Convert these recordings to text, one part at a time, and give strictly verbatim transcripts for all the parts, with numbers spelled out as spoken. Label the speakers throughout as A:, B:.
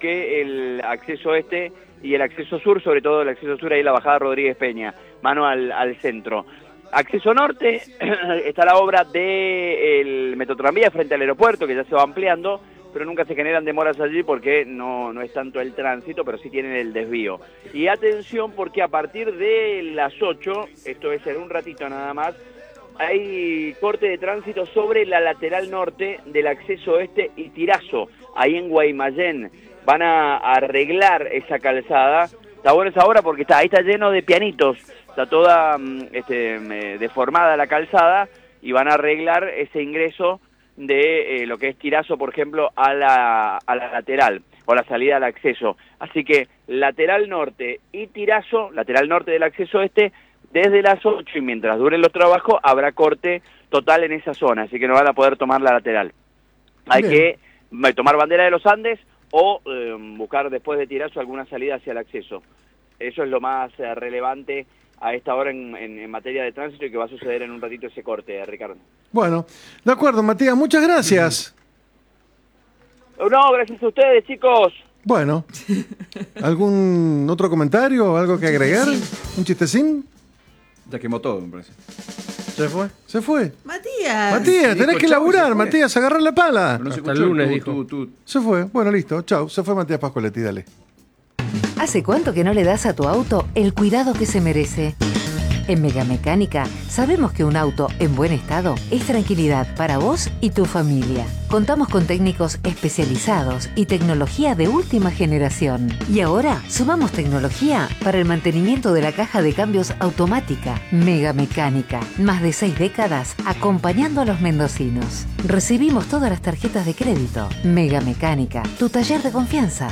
A: que el acceso este y el acceso sur, sobre todo el acceso sur ahí en la bajada Rodríguez Peña, mano al, al centro. Acceso norte, está la obra del Metrotranvía frente al aeropuerto, que ya se va ampliando, pero nunca se generan demoras allí porque no, no es tanto el tránsito, pero sí tienen el desvío. Y atención porque a partir de las ocho, esto es en un ratito nada más, hay corte de tránsito sobre la lateral norte del acceso este y Tirazo, ahí en Guaymallén. Van a arreglar esa calzada. Está bueno esa obra porque está, ahí está lleno de pianitos, está toda este, deformada la calzada y van a arreglar ese ingreso de eh, lo que es Tirazo, por ejemplo, a la, a la lateral, o la salida al acceso. Así que lateral norte y Tirazo, lateral norte del acceso este, desde las ocho y mientras duren los trabajos, habrá corte total en esa zona, así que no van a poder tomar la lateral. Hay Bien. que tomar bandera de los Andes o eh, buscar después de Tirazo alguna salida hacia el acceso. Eso es lo más eh, relevante a esta hora en, en, en materia de tránsito y que va a suceder en un ratito ese corte, eh, Ricardo.
B: Bueno, de acuerdo, Matías, muchas gracias.
A: No, gracias a ustedes, chicos.
B: Bueno, ¿algún otro comentario o algo que agregar? ¿Un chistecín?
C: Ya quemó todo, me parece.
B: ¿Se fue? ¿Se fue?
D: Matías.
B: Matías, tenés que laburar, Matías, agarrar la pala.
C: No
E: Hasta el lunes,
C: tú,
E: dijo.
C: tú, tú.
B: Se fue, bueno, listo, chau. Se fue Matías Pascualetti, dale.
F: ¿Hace cuánto que no le das a tu auto el cuidado que se merece? En Megamecánica sabemos que un auto en buen estado es tranquilidad para vos y tu familia. Contamos con técnicos especializados y tecnología de última generación. Y ahora sumamos tecnología para el mantenimiento de la caja de cambios automática. Megamecánica, más de seis décadas acompañando a los mendocinos. Recibimos todas las tarjetas de crédito. Megamecánica, tu taller de confianza.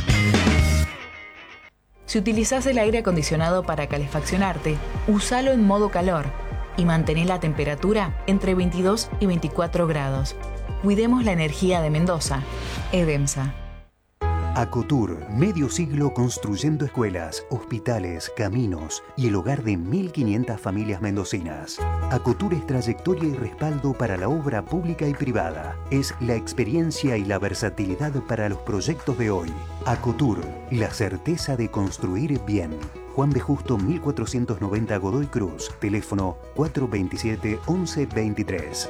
G: Si utilizás el aire acondicionado para calefaccionarte, usalo en modo calor y mantén la temperatura entre veintidós y veinticuatro grados. Cuidemos la energía de Mendoza. Edemsa.
H: Acotur, medio siglo construyendo escuelas, hospitales, caminos y el hogar de mil quinientas familias mendocinas. Acotur es trayectoria y respaldo para la obra pública y privada. Es la experiencia y la versatilidad para los proyectos de hoy. Acotur, la certeza de construir bien. Juan B. Justo mil cuatrocientos noventa Godoy Cruz, teléfono cuatro veintisiete once veintitrés.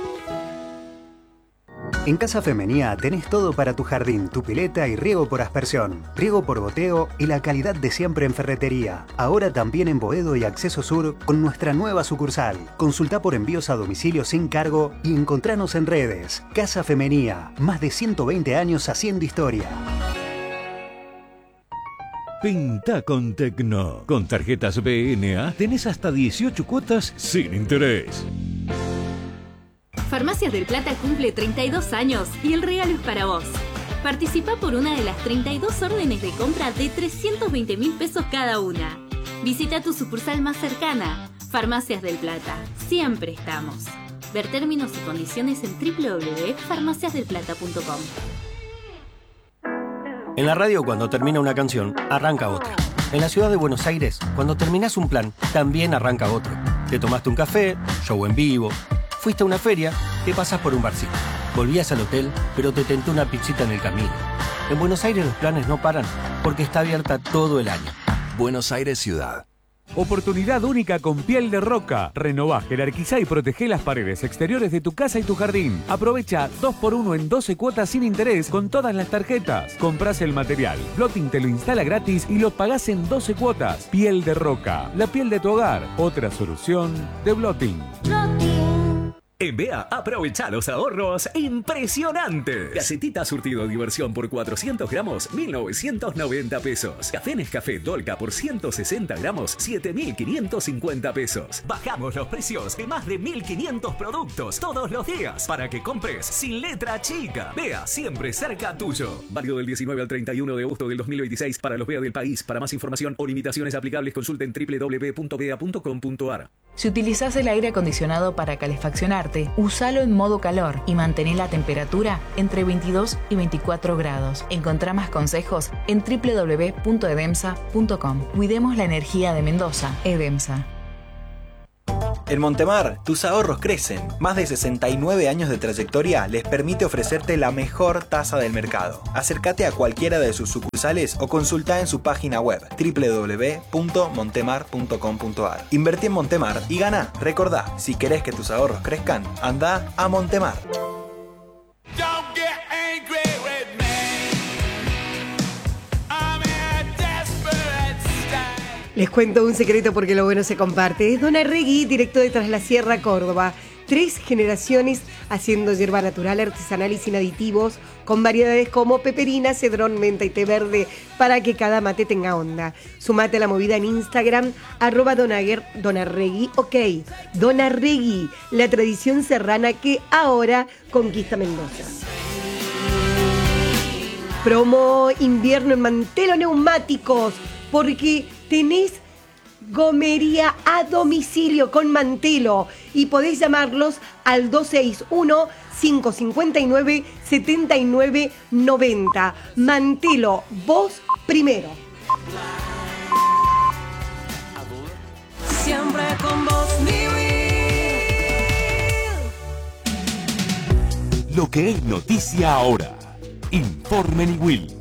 H: En Casa Femenía tenés todo para tu jardín, tu pileta y riego por aspersión, riego por goteo y la calidad de siempre en ferretería. Ahora también en Boedo y Acceso Sur con nuestra nueva sucursal. Consulta por envíos a domicilio sin cargo y encontranos en redes. Casa Femenía, más de ciento veinte años haciendo historia.
I: Pinta con Tecno. Con tarjetas B N A tenés hasta dieciocho cuotas sin interés.
J: Farmacias del Plata cumple treinta y dos años y el regalo es para vos. Participa por una de las treinta y dos órdenes de compra de trescientos veinte mil pesos cada una. Visita tu sucursal más cercana. Farmacias del Plata. Siempre estamos. Ver términos y condiciones en doble u doble u doble u punto farmacias del plata punto com.
K: En la radio, cuando termina una canción, arranca otra. En la ciudad de Buenos Aires, cuando terminás un plan, también arranca otro. Te tomaste un café, show en vivo. Fuiste a una feria, te pasas por un barcito. Volvías al hotel, pero te tentó una pizzita en el camino. En Buenos Aires los planes no paran, porque está abierta todo el año.
L: Buenos Aires Ciudad.
M: Oportunidad única con Piel de Roca. Renová, jerarquizá y protegé las paredes exteriores de tu casa y tu jardín. Aprovecha dos por uno en doce cuotas sin interés con todas las tarjetas. Comprás el material, Blotting te lo instala gratis y lo pagás en doce cuotas. Piel de Roca, la piel de tu hogar. Otra solución de Blotting.
N: En B E A, aprovecha los ahorros impresionantes. Gacetita surtido diversión por cuatrocientos gramos, mil novecientos noventa pesos. Café Nescafé Dolca por ciento sesenta gramos, siete mil quinientos cincuenta pesos. Bajamos los precios de más de mil quinientos productos todos los días para que compres sin letra chica. B E A, siempre cerca tuyo. Válido del diecinueve al treinta y uno de agosto del dos mil veintiséis para los B E A del país. Para más información o limitaciones aplicables, consulten doble u doble u doble u punto b e a punto com punto a r.
G: Si utilizás el aire acondicionado para calefaccionarte, usalo en modo calor y mantén la temperatura entre veintidós y veinticuatro grados. Encontrá más consejos en doble u doble u doble u punto edemsa punto com. Cuidemos la energía de Mendoza. Edemsa.
D: En Montemar, tus ahorros crecen. Más de sesenta y nueve años de trayectoria les permite ofrecerte la mejor tasa del mercado. Acércate a cualquiera de sus sucursales o consulta en su página web doble u doble u doble u punto montemar punto com punto a r. Invertí en Montemar y gana. Recordá, si querés que tus ahorros crezcan, anda a Montemar.
E: Les cuento un secreto porque lo bueno se comparte. Es Don Arregui, directo de Tras la Sierra, Córdoba. Tres generaciones haciendo hierba natural, artesanal y sin aditivos, con variedades como peperina, cedrón, menta y té verde, para que cada mate tenga onda. Sumate a la movida en Instagram, arroba donaguer, donarregui, ok. Don Arregui, la tradición serrana que ahora conquista Mendoza. Promo invierno en Mantelo Neumáticos, porque tenés gomería a domicilio con Mantelo y podés llamarlos al dos seis uno, cinco cinco nueve, siete nueve nueve cero. Mantelo, vos primero.
O: Siempre con vos, mi
I: Will. Lo que es noticia ahora. Informe Will.